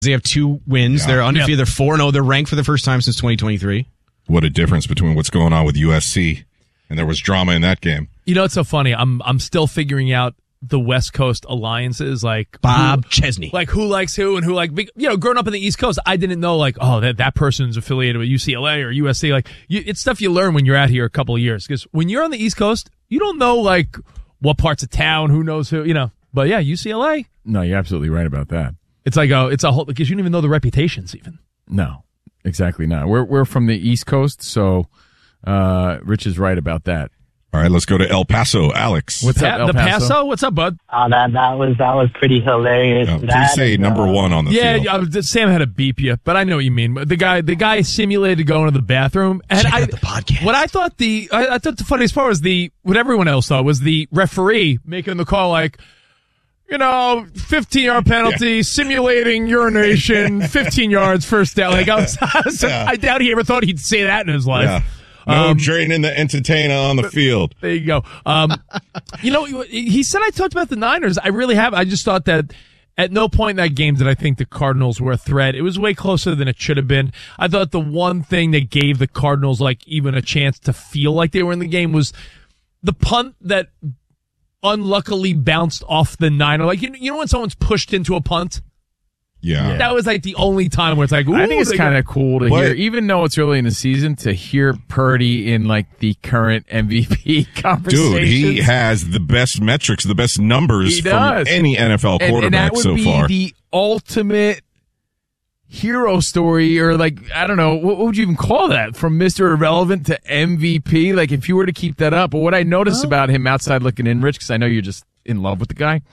They have 2 wins. They're undefeated. They're 4-0. They're ranked for the first time since 2023. What a difference between what's going on with USC, and there was drama in that game. You know, it's so funny. I'm still figuring out the West Coast alliances, like Bob Chesney. Like who likes who and who, like, you know, growing up in the East Coast, I didn't know, like, oh, that person's affiliated with UCLA or USC. Like, it's stuff you learn when you're out here a couple of years. Because when you're on the East Coast, you don't know, like, what parts of town, who knows who, you know. But yeah, UCLA. No, you're absolutely right about that. It's like it's a whole, because you don't even know the reputations even. No, exactly not. We're from the East Coast, so Rich is right about that. All right, let's go to El Paso. Alex. What's up, El the Paso? What's up, bud? That was pretty hilarious. Please say number 1 on the field. Yeah, Sam had to beep you, but I know what you mean. The guy simulated going to the bathroom, and Check out the podcast. What I thought the funniest part was what everyone else thought was the referee making the call, like, you know, 15-yard penalty, simulating urination, 15 yards, first down. Like I doubt he ever thought he'd say that in his life. Yeah. No draining the entertainer on the field. There you go. You know, he said I talked about the Niners. I really have. I just thought that at no point in that game did I think the Cardinals were a threat. It was way closer than it should have been. I thought the one thing that gave the Cardinals, like, even a chance to feel like they were in the game was the punt that unluckily bounced off the Niner. Like, you know when someone's pushed into a punt? Yeah. That was like the only time where it's like, ooh, I think it's kind of cool to hear, even though it's early in the season, to hear Purdy in like the current MVP conversation. Dude, he has the best metrics, the best numbers from any NFL quarterback so far. And that would be the ultimate hero story, or like, I don't know, what would you even call that? From Mr. Irrelevant to MVP? Like, if you were to keep that up. But what I noticed about him outside looking in, Rich, because I know you're just in love with the guy,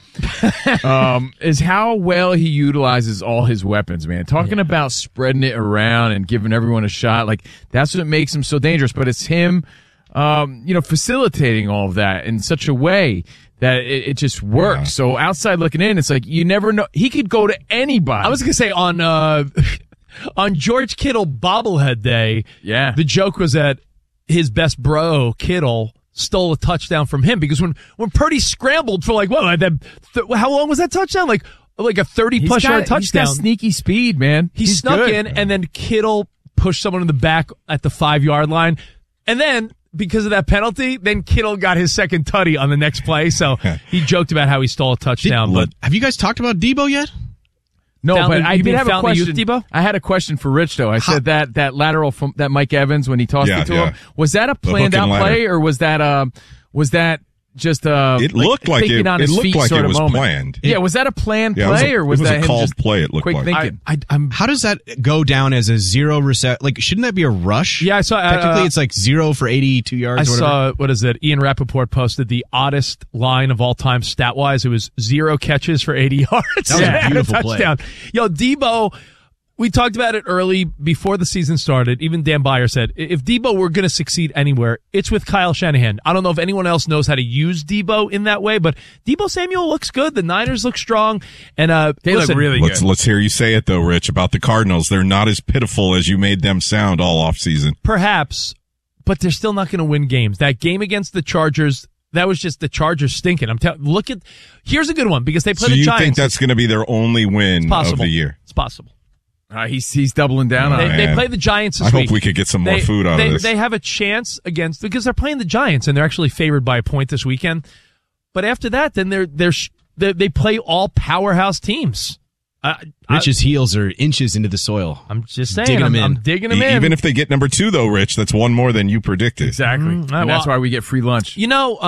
is how well he utilizes all his weapons, man. Talking about spreading it around and giving everyone a shot, like, that's what makes him so dangerous. But it's him, facilitating all of that in such a way that it just works. Yeah. So outside looking in, it's like, you never know. He could go to anybody. I was going to say on George Kittle bobblehead day, the joke was that his best bro, Kittle, stole a touchdown from him, because when Purdy scrambled for, like, how long was that touchdown? Like a 30-plus yard touchdown. He's got sneaky speed, man. He snuck in, and then Kittle pushed someone in the back at the 5-yard line. And then, because of that penalty, then Kittle got his second tutty on the next play. So he joked about how he stole a touchdown. But have you guys talked about Debo yet? No, but I did have a question. Youth, Debo? I had a question for Rich, though. I said that lateral from that Mike Evans when he tossed it to him, was that a planned out play, or was that just it looked like it was moment? Planned. Yeah, was that a planned play, or was that a called him just play? It looked quick like. thinking. How does that go down as a zero reset? Like, shouldn't that be a rush? Yeah, I saw. Technically, it's like 0 for 82 yards. I saw, what is it? Ian Rappaport posted the oddest line of all time stat wise. It was 0 catches for 80 yards. That was a beautiful touchdown. play. Yo, Debo. We talked about it early before the season started. Even Dan Beyer said, if Debo were going to succeed anywhere, it's with Kyle Shanahan. I don't know if anyone else knows how to use Debo in that way, but Debo Samuel looks good. The Niners look strong, and they look really good. Let's hear you say it, though, Rich, about the Cardinals. They're not as pitiful as you made them sound all offseason. Perhaps, but they're still not going to win games. That game against the Chargers, that was just the Chargers stinking. Here's a good one, because they play the Giants. So you think that's going to be their only win of the year? It's possible. He's doubling down on it. They play the Giants this week. I hope we could get some more food out of this. They have a chance because they're playing the Giants, and they're actually favored by a point this weekend. But after that, then they play all powerhouse teams. Rich's heels are inches into the soil. I'm just saying. I'm digging them in. Even if they get number 2, though, Rich, that's one more than you predicted. Exactly. And that's why we get free lunch. You know,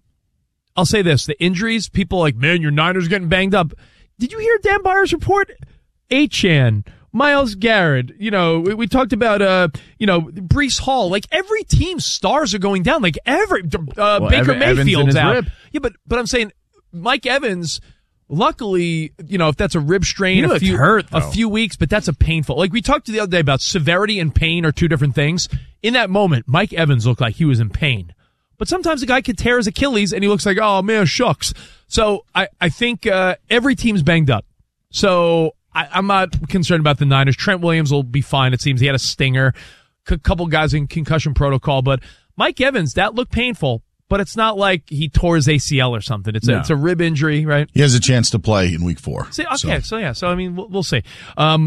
I'll say this. The injuries, people are like, man, your Niners getting banged up. Did you hear Dan Beyer's report? Achane, Myles Garrett, we talked about, Breece Hall. Like, every team's stars are going down. Like, Baker Mayfield's out. Rib. Yeah, but I'm saying Mike Evans, luckily, if that's a rib strain, a few weeks, but that's a painful. Like, we talked the other day about severity and pain are two different things. In that moment, Mike Evans looked like he was in pain. But sometimes a guy could tear his Achilles and he looks like, oh man, shucks. So I think every team's banged up. So I'm not concerned about the Niners. Trent Williams will be fine, it seems. He had a stinger. A couple guys in concussion protocol. But Mike Evans, that looked painful. but it's not like he tore his ACL or something. It's a rib injury, right? He has a chance to play in week 4. So I mean, we'll see.